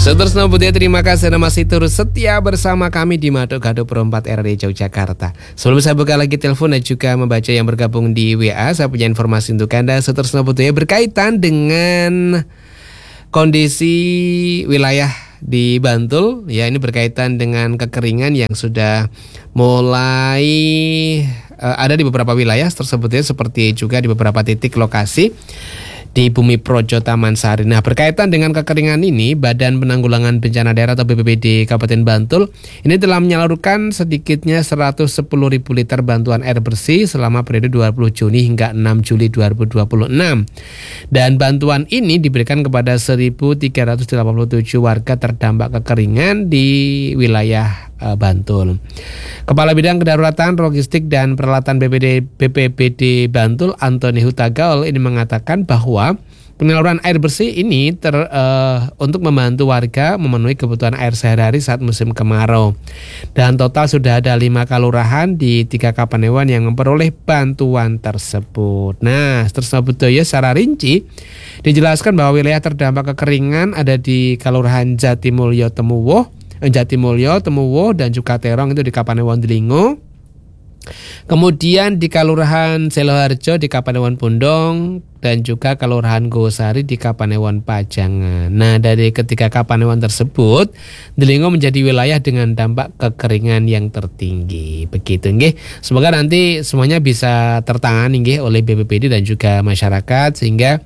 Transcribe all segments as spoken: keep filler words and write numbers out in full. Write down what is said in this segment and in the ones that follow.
Saudara Putih, terima kasih Anda masih terus setia bersama kami di Mado Gado Perempat R D Yogyakarta. Sebelum saya buka lagi telepon dan juga membaca yang bergabung di W A, saya punya informasi untuk Anda Saudara Putih berkaitan dengan kondisi wilayah di Bantul. Ya, ini berkaitan dengan kekeringan yang sudah mulai uh, ada di beberapa wilayah tersebut ya, seperti juga di beberapa titik lokasi di Bumi Projo Taman Sari. Nah, berkaitan dengan kekeringan ini, Badan Penanggulangan Bencana Daerah atau B P B D Kabupaten Bantul ini telah menyalurkan sedikitnya seratus sepuluh ribu liter bantuan air bersih selama periode dua puluh Juni hingga enam Juli dua ribu dua puluh enam. Dan bantuan ini diberikan kepada seribu tiga ratus delapan puluh tujuh warga terdampak kekeringan di wilayah uh, Bantul. Kepala Bidang Kedaruratan, Logistik dan Peralatan B P D B P B D Bantul, Antoni Hutagaul ini mengatakan bahwa penyaluran air bersih ini ter, uh, untuk membantu warga memenuhi kebutuhan air sehari-hari saat musim kemarau. Dan total sudah ada lima kelurahan di tiga kapanewon yang memperoleh bantuan tersebut. Nah, tersebut ya secara rinci dijelaskan bahwa wilayah terdampak kekeringan ada di Kelurahan Jatimulyo Temuwuh, Jatimulyo Temuwuh dan juga Terong itu di Kapanewon Delingo. Kemudian di Kelurahan Seloharjo di Kapanewon Pundong dan juga Kelurahan Gosari di Kapanewon Pajangan. Nah, dari ketiga kapanewon tersebut, Delingo menjadi wilayah dengan dampak kekeringan yang tertinggi. Begitu nggih. Semoga nanti semuanya bisa tertangani nggih oleh B P B D dan juga masyarakat sehingga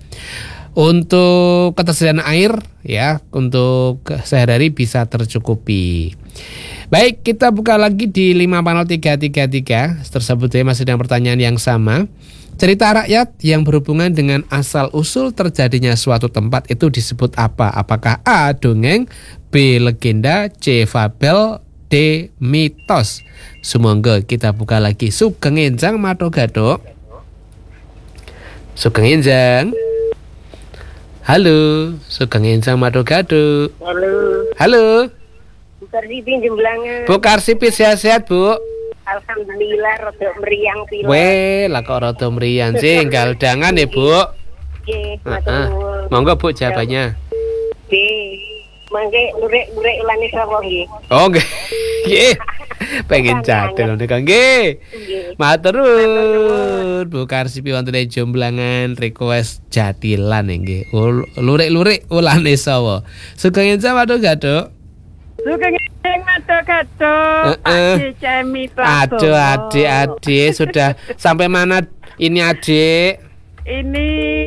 untuk ketersediaan air ya untuk sehari-hari bisa tercukupi. Baik, kita buka lagi di lima nol tiga tiga tiga. Tersebut ya masih dengan pertanyaan yang sama. Cerita rakyat yang berhubungan dengan asal-usul terjadinya suatu tempat itu disebut apa? Apakah A. dongeng, B. legenda, C. fabel, D. mitos? Sumangga kita buka lagi. Sugeng Enjang Mado Gado. Sugeng Enjang. Halo, Sugeng Enjang Mado Gado. Halo. Halo. Bu Karsipi jemblangan. Bu Karsipi sehat-sehat, Bu. Alhamdulillah rada meriang pilek. Weh, lah kok rada meriang sih, enggal dangan ya, Bu. Nggih, Uh-uh. matur nuwun. Monggo Bu jawabannya. B. Mangke lurek-lurek ulane sapa nggih? Oh, nggih. Nggih. Pengen jadel nika nggih. Matur nuwun. Bu Karsipi wonten ing Jomblangan request jadilan nggih. Lurek-lurek ulane sapa? Sugeng Enjang Mado Gado. Sugeng Enjang Mado Gado. Heeh. Aduh, adik-adik sudah sampai mana ini adik? Ini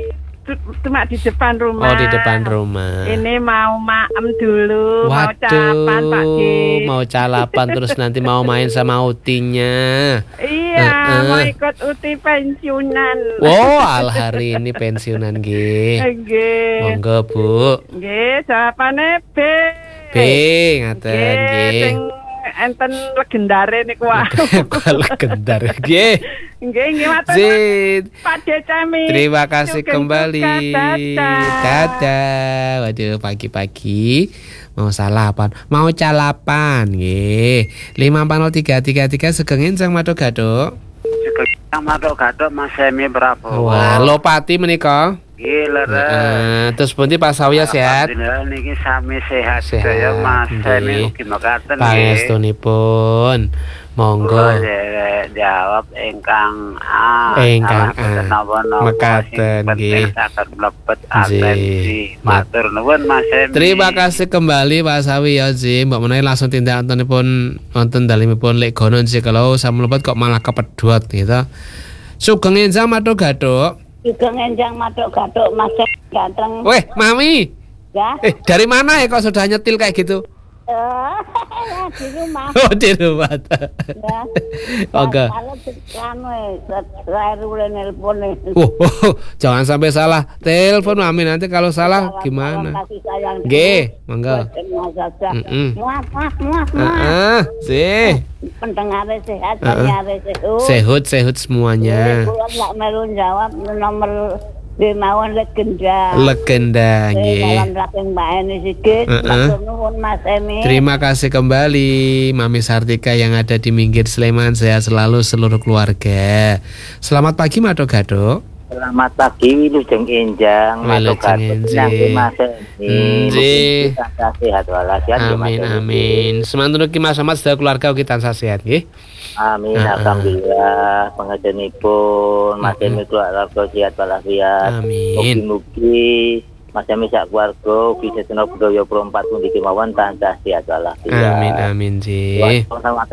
cuma di depan rumah. Oh, di depan rumah. Ini mau maem dulu. Waduh, mau calapan Pak D. Mau calapan terus nanti mau main sama utinya. Iya, uh-uh. mau ikut uti pensiunan. Wow, al hari ini pensiunan nggih. Nggih. Monggo Bu. Nggih, jawabane B. B, ngaten nggih. Enten legendare niku wae. Legendar nggih. Nggih, nggih matur. Pak Decami. Terima kasih kembali. Dadah. Dadah. Waduh, pagi-pagi mau salapan, mau calapan nggih. lima empat nol tiga tiga tiga Sugeng Enjang Mado Gado. Sugeng Enjang Mado Gado Mas Semi Prabowo. Wah, Lopati menika. Nggih, lere. Uh, terus pundi Pak Sawya sehat? Alhamdulillah niki sami sehat. Sehat. Ya Mas Semi Nggih. ugi mekaten nggih. Pangestunipun. Monggo. Kula jere jawab ingkang A. Ingkang Salah A. napa-napa Mekaten, sing penting nggih. saged mlebet Nggih. atensi. Matur nuwun Mas Semi. Terima kasih kembali Pak Sawi ya Ji. Mbak menawi langsung tindak antonipun wonten dalemipun lek gonon sih kalau samlebet kok malah kepedhot gitu. Sugeng Enjang Mado Gado. Sugeng Enjang Mado Gado Mas ganteng. Weh, Mami. Ya. Eh, dari mana ya kok sudah nyetil kayak gitu? Eh, di rumah. Oh, di rumah. Ya. Oke. Kalau anu saya udah nelpon. Oh, oh, jangan sampai salah telepon Mami, nanti kalau salah gimana? Nggih, monggo. Heeh. Muah muah muah muah. Heeh, sih. Pendengarnya sehat, Heeh. pendengarnya sehat. Sehat-sehat semuanya. Kalau nggak mau jawab nomor di mawon legenda. Legenda nggih. Dalam raking Mbak Eni sikit. Heeh. Matur nuwun Mas Emi. Terima kasih kembali Mami Sartika yang ada di Minggir Sleman. Sehat selalu seluruh keluarga. Selamat pagi Mado Gado. Selamat pagi Wilujeng Enjang Wilujeng Enjang. Mas Nggih. Tansah sehat walafiat nggih, Mas. Amin amin. Semanten ugi Mas Ahmad sedaya keluarga ugi tansah sehat nggih. Amin Ah, ah. alhamdulillah pangajenipun Mas Mm-mm. Emi keluarga sehat walafiat. Amin. Mugi-mugi Mas Emi sak keluarga bisa senang budaya perempat pun dikemawon tansah sehat walafiat. Amin amin nggih. Wa-